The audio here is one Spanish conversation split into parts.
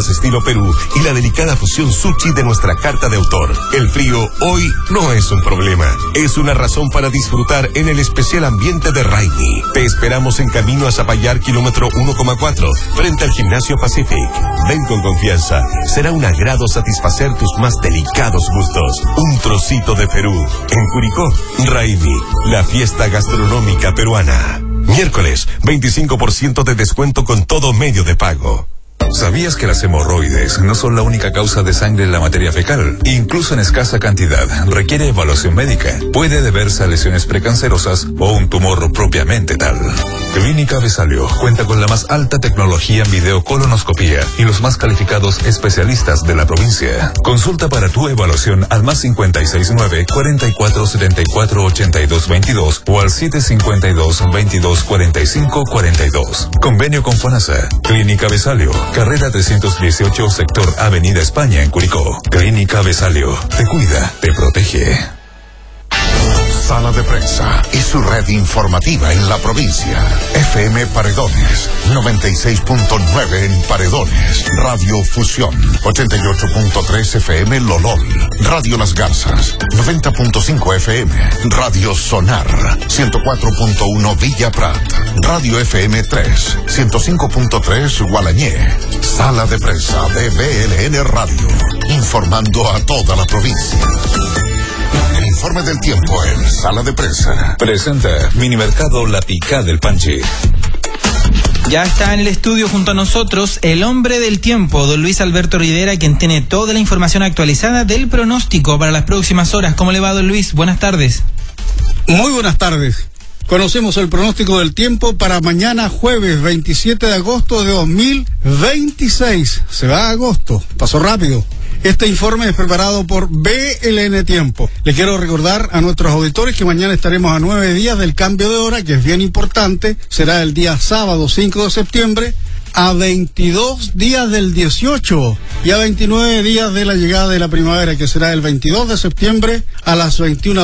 empanadas estilo Perú y la delicada fusión sushi de nuestra carta de autor. El frío hoy no es un problema, es una razón para disfrutar en el especial ambiente de Raimi. Te esperamos en camino a Zapallar, kilómetro 1,4, frente al Gimnasio Pacific. Ven con confianza, será un agrado satisfacer tus más delicados gustos. Un trocito de Perú. En Curicó, Raimi, la fiesta gastronómica peruana. Miércoles, 25% de descuento con todo medio de pago. ¿Sabías que las hemorroides no son la única causa de sangre en la materia fecal? Incluso en escasa cantidad, requiere evaluación médica. Puede deberse a lesiones precancerosas o un tumor propiamente tal. Clínica Besalio cuenta con la más alta tecnología en videocolonoscopía y los más calificados especialistas de la provincia. Consulta para tu evaluación al +569 4474 8222 o al 752 22 45 42. Convenio con FONASA. Clínica Besalio, carrera 318, sector Avenida España, en Curicó. Clínica Besalio, te cuida, te protege. Sala de Prensa y su red informativa en la provincia. FM Paredones, 96.9 en Paredones. Radio Fusión, 88.3 FM Lolol. Radio Las Garzas, 90.5 FM. Radio Sonar, 104.1 Villa Prat. Radio FM 3, 105.3 Gualañé. Sala de Prensa de BLN Radio, informando a toda la provincia. El informe del tiempo en Sala de Prensa. Presenta Minimercado La Picá del Panchi. Ya está en el estudio junto a nosotros el hombre del tiempo, don Luis Alberto Rivera, quien tiene toda la información actualizada del pronóstico para las próximas horas. ¿Cómo le va, don Luis? Buenas tardes. Muy buenas tardes. Conocemos el pronóstico del tiempo para mañana jueves 27 de agosto de 2026. Se va a agosto, pasó rápido. Este informe es preparado por BLN Tiempo. Le quiero recordar a nuestros auditores que mañana estaremos a 9 días del cambio de hora, que es bien importante. Será el día sábado 5 de septiembre, a 22 días del 18 y a 29 días de la llegada de la primavera, que será el 22 de septiembre a las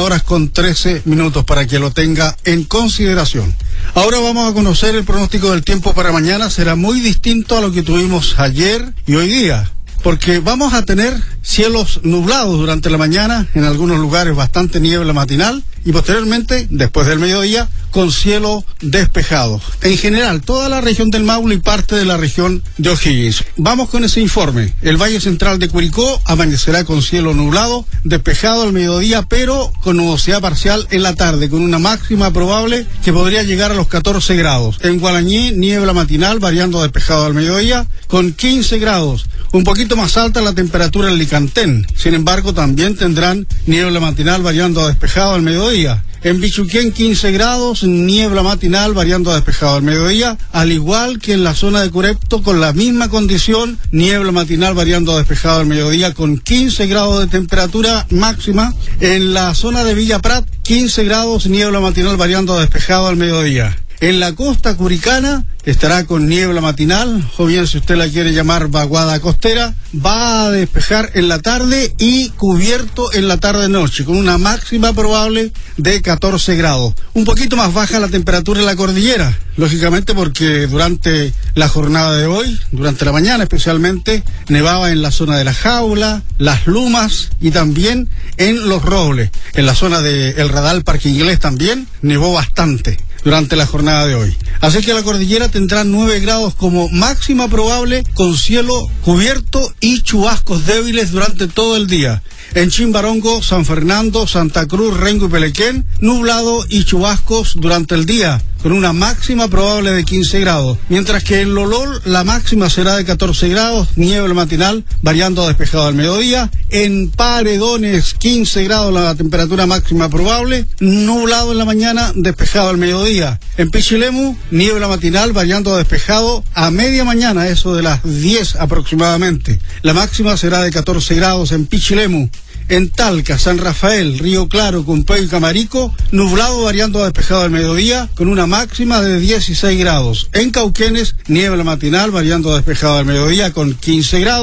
21:13, para que lo tenga en consideración. Ahora vamos a conocer el pronóstico del tiempo para mañana. Será muy distinto a lo que tuvimos ayer y hoy día, porque vamos a tener cielos nublados durante la mañana, en algunos lugares bastante niebla matinal, y posteriormente, después del mediodía, con cielo despejado. En general, toda la región del Maule y parte de la región de O'Higgins. Vamos con ese informe. El Valle Central de Curicó amanecerá con cielo nublado, despejado al mediodía, pero con nubosidad parcial en la tarde, con una máxima probable que podría llegar a los 14 grados. En Gualañé, niebla matinal, variando despejado al mediodía, con 15 grados. Un poquito más alta la temperatura en Licantén. Sin embargo, también tendrán niebla matinal variando a despejado al mediodía. En Bichuquén 15 grados, niebla matinal variando a despejado al mediodía, al igual que en la zona de Curepto, con la misma condición, niebla matinal variando a despejado al mediodía, con 15 grados de temperatura máxima. En la zona de Villa Prat, 15 grados, niebla matinal variando a despejado al mediodía. En la costa curicana estará con niebla matinal, o bien si usted la quiere llamar vaguada costera, va a despejar en la tarde y cubierto en la tarde-noche, con una máxima probable de 14 grados. Un poquito más baja la temperatura en la cordillera, lógicamente porque durante la jornada de hoy, durante la mañana especialmente, nevaba en la zona de La Jaula, Las Lumas y también en Los Robles. En la zona de El Radal, Parque Inglés también nevó bastante durante la jornada de hoy. Así que la cordillera tendrá 9 grados como máxima probable, con cielo cubierto y chubascos débiles durante todo el día. En Chimbarongo, San Fernando, Santa Cruz, Rengo y Pelequén, nublado y chubascos durante el día, con una máxima probable de 15 grados. Mientras que en Lolol la máxima será de 14 grados, niebla matinal, variando a despejado al mediodía. En Paredones, 15 grados la temperatura máxima probable, nublado en la mañana, despejado al mediodía. En Pichilemu, niebla matinal, variando a despejado a media mañana, eso de las 10 aproximadamente. La máxima será de 14 grados en Pichilemu. En Talca, San Rafael, Río Claro, Cumpey y Camarico, nublado variando a despejado al mediodía, con una máxima de 16 grados. En Cauquenes, niebla matinal variando a despejado al mediodía, con 15 grados.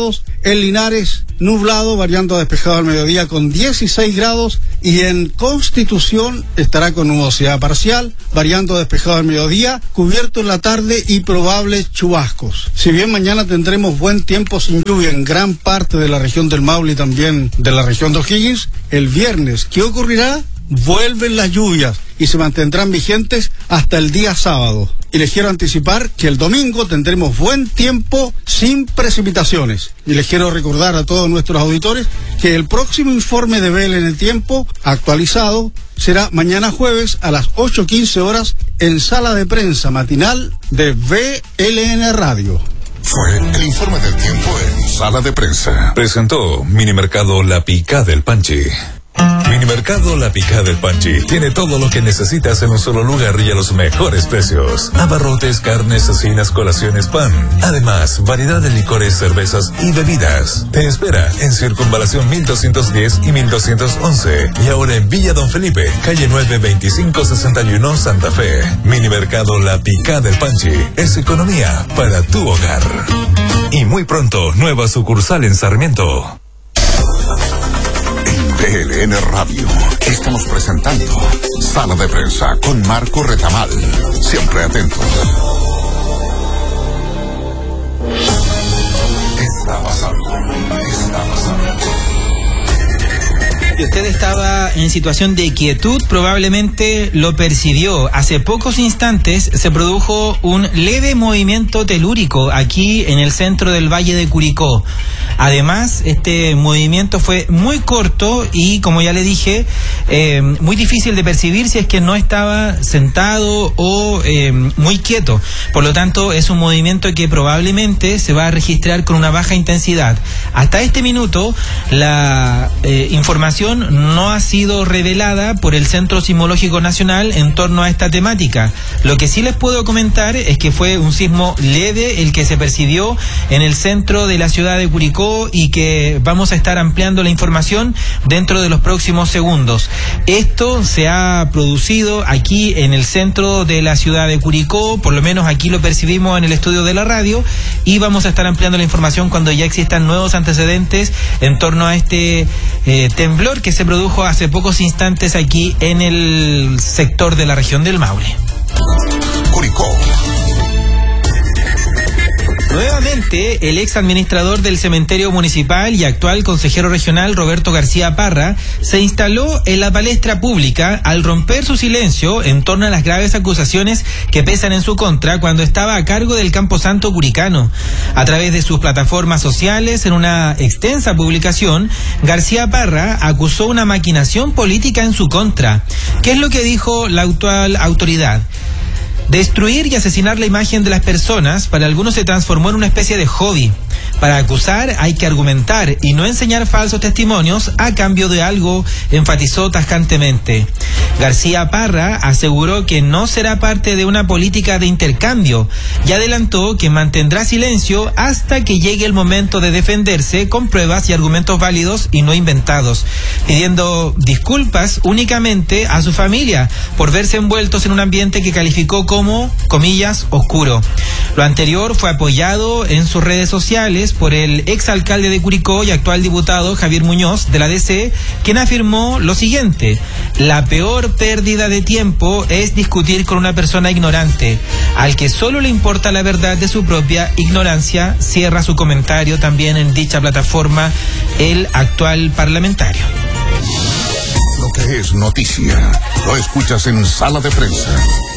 En Linares, nublado, variando a despejado al mediodía con 16 grados. Y en Constitución estará con nubosidad parcial, variando a despejado al mediodía, cubierto en la tarde y probables chubascos. Si bien mañana tendremos buen tiempo sin lluvia en gran parte de la región del Maule y también de la región de O'Higgins, el viernes, ¿qué ocurrirá? Vuelven las lluvias y se mantendrán vigentes hasta el día sábado. Y les quiero anticipar que el domingo tendremos buen tiempo sin precipitaciones. Y les quiero recordar a todos nuestros auditores que el próximo informe de Bel en el tiempo actualizado será mañana jueves a las 8:15 horas en sala de prensa matinal de BLN Radio. Fue el informe del tiempo en sala de prensa. Presentó Minimercado La Picá del Panchi. Minimercado La Picá del Panchi tiene todo lo que necesitas en un solo lugar y a los mejores precios. Abarrotes, carnes, cecinas, colaciones, pan. Además, variedad de licores, cervezas y bebidas. Te espera en Circunvalación 1210 y 1211. Y ahora en Villa Don Felipe, calle 9, 2561, Santa Fe. Minimercado La Picá del Panchi es economía para tu hogar. Y muy pronto, nueva sucursal en Sarmiento. BLN Radio. Estamos presentando Sala de Prensa con Marco Retamal. Siempre atentos. Está pasando. Está pasando. Si usted estaba en situación de quietud, probablemente lo percibió. Hace pocos instantes se produjo un leve movimiento telúrico aquí en el centro del Valle de Curicó. Además, este movimiento fue muy corto y, como ya le dije, muy difícil de percibir si es que no estaba sentado o muy quieto. Por lo tanto, es un movimiento que probablemente se va a registrar con una baja intensidad. Hasta este minuto, la información no ha sido revelada por el Centro Sismológico Nacional en torno a esta temática. Lo que sí les puedo comentar es que fue un sismo leve el que se percibió en el centro de la ciudad de Curicó y que vamos a estar ampliando la información dentro de los próximos segundos. Esto se ha producido aquí en el centro de la ciudad de Curicó, por lo menos aquí lo percibimos en el estudio de la radio, y vamos a estar ampliando la información cuando ya existan nuevos antecedentes en torno a este temblor que se produjo hace pocos instantes aquí en el sector de la región del Maule. Curicó. Nuevamente, el ex administrador del cementerio municipal y actual consejero regional Roberto García Parra se instaló en la palestra pública al romper su silencio en torno a las graves acusaciones que pesan en su contra cuando estaba a cargo del Camposanto curicano. A través de sus plataformas sociales, en una extensa publicación, García Parra acusó una maquinación política en su contra. ¿Qué es lo que dijo la actual autoridad? Destruir y asesinar la imagen de las personas para algunos se transformó en una especie de hobby. Para acusar hay que argumentar y no enseñar falsos testimonios a cambio de algo, enfatizó tajantemente. García Parra aseguró que no será parte de una política de intercambio y adelantó que mantendrá silencio hasta que llegue el momento de defenderse con pruebas y argumentos válidos y no inventados, pidiendo disculpas únicamente a su familia por verse envueltos en un ambiente que calificó como, comillas, oscuro. Lo anterior fue apoyado en sus redes sociales por el exalcalde de Curicó y actual diputado Javier Muñoz de la DC, quien afirmó lo siguiente: la peor pérdida de tiempo es discutir con una persona ignorante, al que solo le importa la verdad de su propia ignorancia. Cierra su comentario también en dicha plataforma el actual parlamentario. Lo que es noticia, lo escuchas en Sala de Prensa.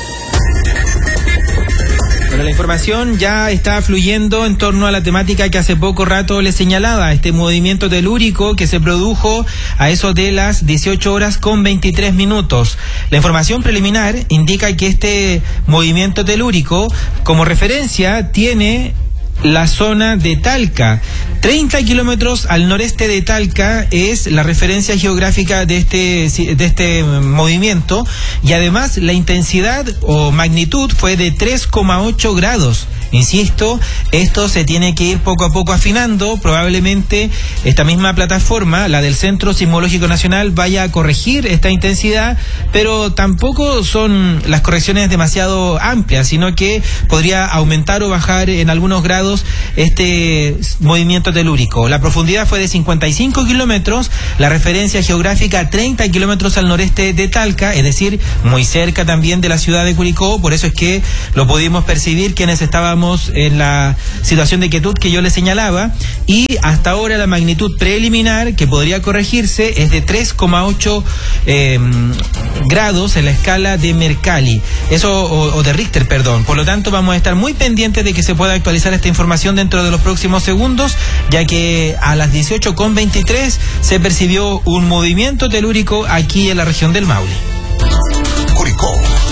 Bueno, la información ya está fluyendo en torno a la temática que hace poco rato les señalaba, este movimiento telúrico que se produjo a eso de las 18 horas con 23 minutos. La información preliminar indica que este movimiento telúrico, como referencia, tiene la zona de Talca. 30 kilómetros al noreste de Talca es la referencia geográfica de este movimiento, y además la intensidad o magnitud fue de 3,8 grados. Insisto, esto se tiene que ir poco a poco afinando. Probablemente esta misma plataforma, la del Centro Sismológico Nacional, vaya a corregir esta intensidad, pero tampoco son las correcciones demasiado amplias, sino que podría aumentar o bajar en algunos grados este movimiento telúrico. La profundidad fue de 55 kilómetros, la referencia geográfica 30 kilómetros al noreste de Talca, es decir, muy cerca también de la ciudad de Curicó. Por eso es que lo pudimos percibir quienes estábamos en la situación de quietud que yo les señalaba, y hasta ahora la magnitud preliminar que podría corregirse es de 3,8 grados en la escala de Mercalli, o de Richter, perdón. Por lo tanto, vamos a estar muy pendientes de que se pueda actualizar esta información dentro de los próximos segundos, ya que a las 18:23 se percibió un movimiento telúrico aquí en la región del Maule. Curicó.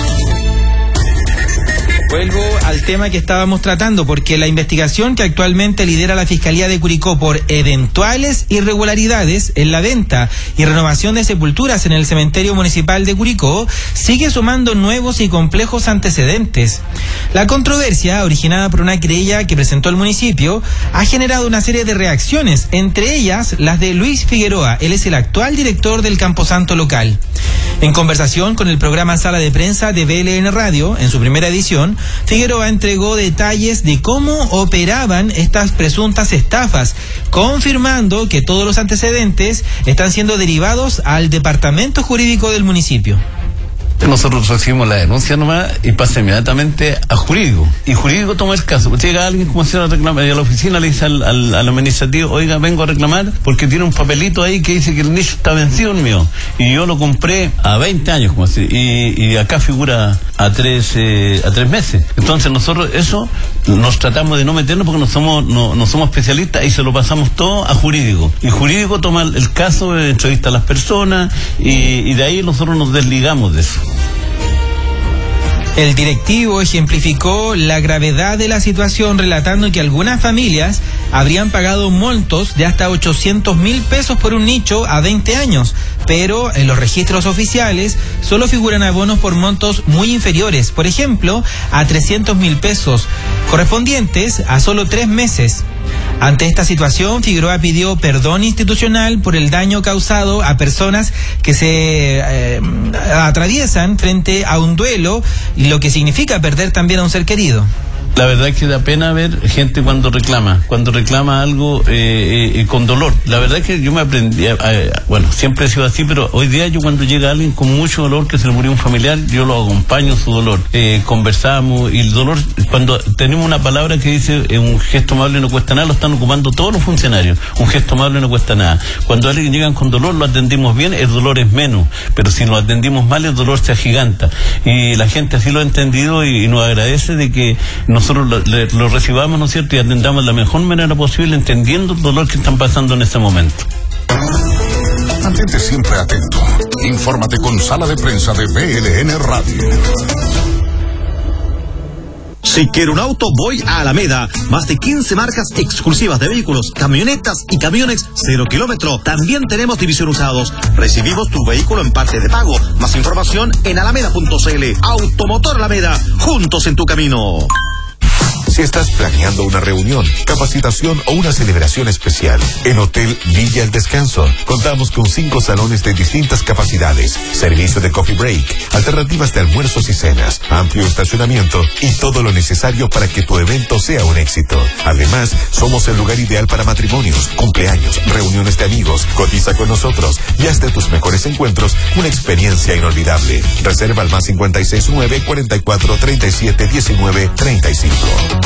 Vuelvo al tema que estábamos tratando, porque la investigación que actualmente lidera la Fiscalía de Curicó por eventuales irregularidades en la venta y renovación de sepulturas en el cementerio municipal de Curicó sigue sumando nuevos y complejos antecedentes. La controversia, originada por una querella que presentó el municipio, ha generado una serie de reacciones, entre ellas las de Luis Figueroa. Él es el actual director del Camposanto local. En conversación con el programa Sala de Prensa de BLN Radio, en su primera edición, Figueroa entregó detalles de cómo operaban estas presuntas estafas, confirmando que todos los antecedentes están siendo derivados al departamento jurídico del municipio. Nosotros recibimos la denuncia nomás y pasa inmediatamente a jurídico. Y jurídico toma el caso. Llega alguien como si a reclamar, y a la oficina le dice al administrativo: oiga, vengo a reclamar porque tiene un papelito ahí que dice que el nicho está vencido el mío. Y yo lo compré a 20 años, como así, y acá figura a 3 meses. Entonces nosotros eso nos tratamos de no meternos porque no somos especialistas, y se lo pasamos todo a jurídico. Y jurídico toma el caso, entrevista a las personas, y de ahí nosotros nos desligamos de eso. El directivo ejemplificó la gravedad de la situación, relatando que algunas familias habrían pagado montos de hasta 800.000 pesos por un nicho a 20 años, pero en los registros oficiales solo figuran abonos por montos muy inferiores, por ejemplo, a 300.000 pesos, correspondientes a solo 3 meses. Ante esta situación, Figueroa pidió perdón institucional por el daño causado a personas que se atraviesan frente a un duelo, y lo que significa perder también a un ser querido. La verdad es que da pena ver gente cuando reclama algo con dolor. La verdad es que yo me aprendí, bueno, siempre he sido así, pero hoy día yo cuando llega alguien con mucho dolor, que se le murió un familiar, yo lo acompaño en su dolor. Conversamos, y el dolor, cuando tenemos una palabra que dice un gesto amable no cuesta nada, lo están ocupando todos los funcionarios. Un gesto amable no cuesta nada. Cuando alguien llega con dolor, lo atendimos bien, el dolor es menos, pero si lo atendimos mal, el dolor se agiganta. Y la gente así lo ha entendido, y nos agradece de que nosotros lo recibamos, ¿no es cierto?, y atendamos de la mejor manera posible, entendiendo el dolor que están pasando en este momento. Mantente siempre atento. Infórmate con Sala de Prensa de BLN Radio. Si quiero un auto, voy a Alameda. Más de 15 marcas exclusivas de vehículos, camionetas y camiones 0 kilómetro. También tenemos división usados. Recibimos tu vehículo en parte de pago. Más información en alameda.cl. Automotor Alameda, juntos en tu camino. Si estás planeando una reunión, capacitación o una celebración especial, en Hotel Villa El Descanso contamos con 5 salones de distintas capacidades, servicio de coffee break, alternativas de almuerzos y cenas, amplio estacionamiento y todo lo necesario para que tu evento sea un éxito. Además, somos el lugar ideal para matrimonios, cumpleaños, reuniones de amigos. Cotiza con nosotros y haz de tus mejores encuentros una experiencia inolvidable. Reserva al +569 44 37 19 35.